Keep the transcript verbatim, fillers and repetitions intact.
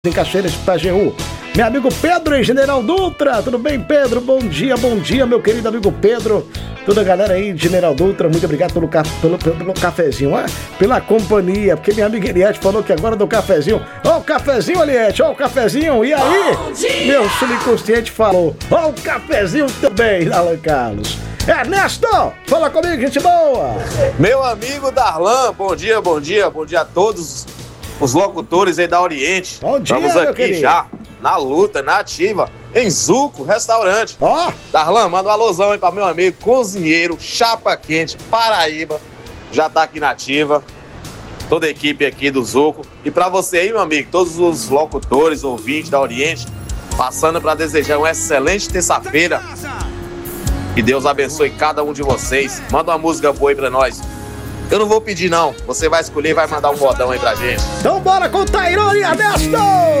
em Cachoeiras, Pajeú. Meu amigo Pedro em General Dutra, tudo bem, Pedro? Bom dia, bom dia, meu querido amigo Pedro. Toda a galera aí de General Dutra, muito obrigado pelo, ca... pelo, pelo, pelo cafezinho, é? Pela companhia, porque minha amiga Eliette falou que agora do cafezinho. Ó o cafezinho, Eliette, ó o cafezinho. E aí, meu subconsciente falou, ó o cafezinho também, Alan Carlos. Ernesto, fala comigo, gente boa. Meu amigo Darlan, bom dia, bom dia, bom dia a todos os locutores aí da Oriente. Bom dia, Estamos meu aqui querido. já, na luta, na ativa, em Zuco Restaurante. Ó. Oh. Darlan, manda um alusão aí para meu amigo cozinheiro, chapa quente, Paraíba. Já tá aqui na ativa. Toda a equipe aqui do Zuco. E para você aí, meu amigo, todos os locutores, ouvintes da Oriente, passando para desejar uma excelente terça-feira. Que Deus abençoe cada um de vocês. Manda uma música boa aí pra nós. Eu não vou pedir, não. Você vai escolher e vai mandar um modão aí pra gente. Então bora com o Tairone, Ernesto!